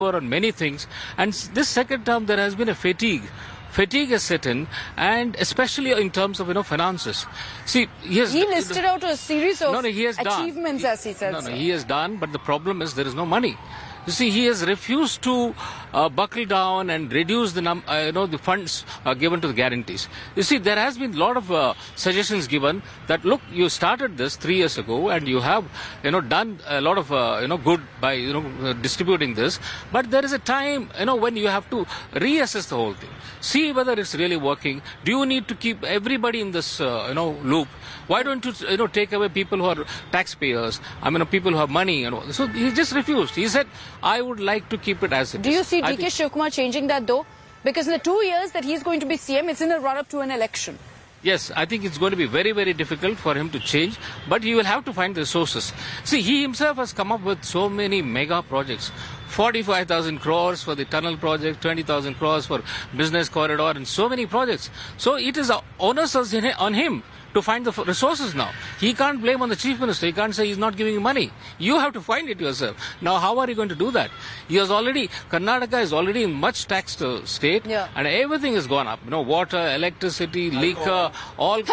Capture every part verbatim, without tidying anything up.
on many things, and this second term there has been a fatigue. Fatigue has set in, and especially in terms of you know finances. See, he has he listed out a series of no, no, he has achievements, done. as he said. No, no, he has done, but the problem is there is no money. You see, he has refused to uh, buckle down and reduce the num uh, you know the funds uh, given to the guarantees. You see, there has been a lot of uh, suggestions given that look, you started this three years ago and you have you know done a lot of uh, you know good by you know uh, distributing this, but there is a time you know when you have to reassess the whole thing, see whether it's really working. Do you need to keep everybody in this uh, you know loop? Why don't you you know take away people who are taxpayers? I mean, people who have money and all. So he just refused. He said, I would like to keep it as it is. Do you see D K Shivakumar changing that though? Because in the two years that he's going to be C M, it's in the run-up to an election. Yes, I think it's going to be very, very difficult for him to change, but he will have to find the resources. See, he himself has come up with so many mega projects. forty-five thousand crores for the tunnel project, twenty thousand crores for business corridor, and so many projects. So it is onus on him to find the resources now. He can't blame on the Chief Minister. He can't say he's not giving you money. You have to find it yourself. Now, how are you going to do that? He has already, Karnataka is already in much taxed uh, state, yeah. and everything has gone up. You know, water, electricity, liquor, all.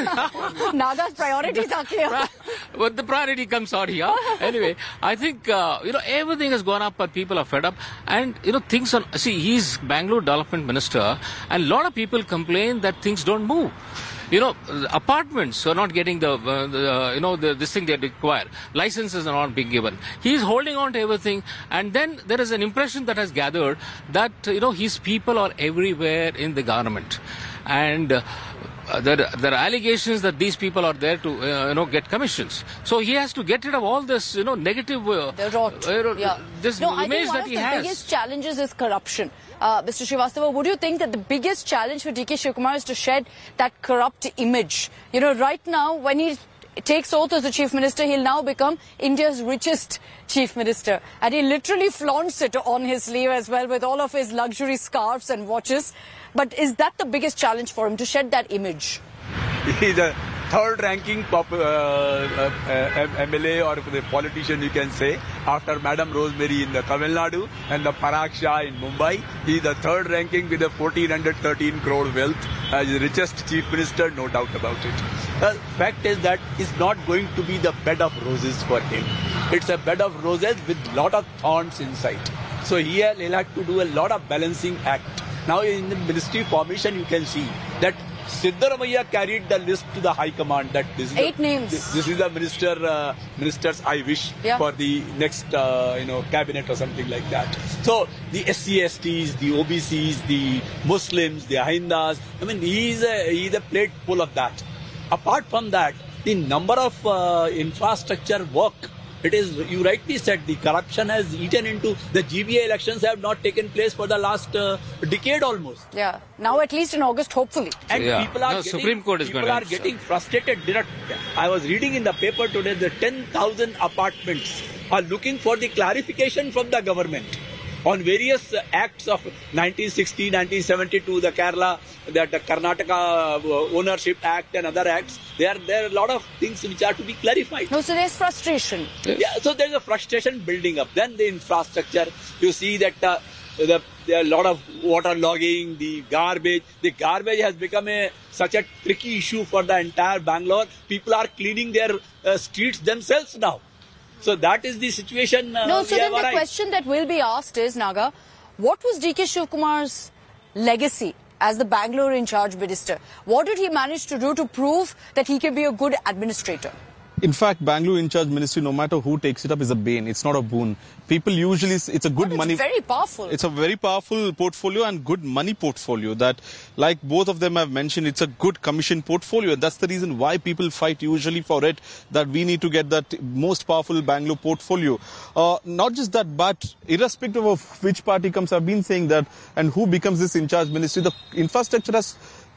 Naga's priorities are clear. But the priority comes out here. Anyway, I think, uh, you know, everything has gone up, but people are fed up. And, you know, things on, see, he's Bangalore Development Minister, and a lot of people complain that things don't move. You know, apartments are not getting the, uh, the uh, you know, the, this thing they require. Licenses are not being given. He's holding on to everything. And then there is an impression that has gathered that, you know, his people are everywhere in the government. And uh, there, there are allegations that these people are there to, uh, you know, get commissions. So he has to get rid of all this, you know, negative, uh, the rot. Uh, yeah. this no, image that he has. I think one of the biggest challenges is corruption. Uh, Mister Srivastava, would you think that the biggest challenge for D K Shivakumar is to shed that corrupt image? You know, right now, when he takes oath as the Chief Minister, he'll now become India's richest Chief Minister. And he literally flaunts it on his sleeve as well with all of his luxury scarves and watches. But is that the biggest challenge for him, to shed that image? He's a third-ranking pop, uh, uh, uh, M L A or the politician, you can say, after Madam Rosemary in the Tamil Nadu and the Parag Shah in Mumbai. He's the third-ranking with a one thousand four hundred thirteen crore wealth. Uh, the richest Chief Minister, no doubt about it. The fact is that it's not going to be the bed of roses for him. It's a bed of roses with lot of thorns inside. So here he'll have to do a lot of balancing act. Now in the ministry formation, you can see that Siddaramaiah carried the list to the High Command. That this is eight the, names. This, this is the minister, uh, ministers I wish yeah. for the next, uh, you know, cabinet or something like that. So the S C S Ts, the O B Cs, the Muslims, the Ahindas. I mean, he's a he's a plate full of that. Apart from that, the number of uh, infrastructure work. It is, you rightly said, the corruption has eaten into, the G B A elections have not taken place for the last uh, decade almost. Yeah, now at least in August, hopefully. And yeah. people are no, getting, Supreme Court is people going are to getting frustrated. There are, I was reading in the paper today, the ten thousand apartments are looking for the clarification from the government on various uh, acts of nineteen sixty, nineteen seventy-two, the Kerala, the, the Karnataka uh, Ownership Act and other acts. There, there are a lot of things which are to be clarified. No, so there's frustration. Yes. Yeah, so there's a frustration building up. Then the infrastructure, you see that uh, the, there are a lot of water logging, the garbage. The garbage has become a such a tricky issue for the entire Bangalore. People are cleaning their uh, streets themselves now. So that is the situation. Uh, no, so then the arrived. question that will be asked is, Naga, what was D K Shivakumar's legacy as the Bangalore in charge minister? What did he manage to do to prove that he can be a good administrator? In fact, Bangalore in charge ministry, no matter who takes it up, is a bane. It's not a boon. People usually, it's a good but it's money. It's very powerful. It's a very powerful portfolio and good money portfolio that, like both of them have mentioned, it's a good commission portfolio. And that's the reason why people fight usually for it, that we need to get that most powerful Bangalore portfolio. Uh, not just that, but irrespective of which party comes, I've been saying that, and who becomes this in charge ministry, the infrastructure has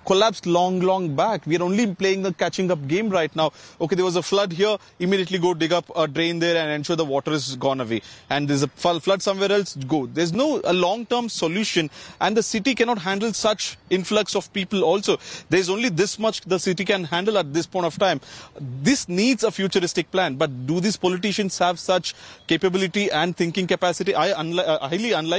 collapsed long, long back. We are only playing the catching up game right now. Okay, there was a flood here, immediately go dig up a drain there and ensure the water is gone away. And there's a flood somewhere else, go. There's no a long-term solution, and the city cannot handle such influx of people also. There's only this much the city can handle at this point of time. This needs a futuristic plan, but do these politicians have such capability and thinking capacity? I unli- uh, highly unlikely.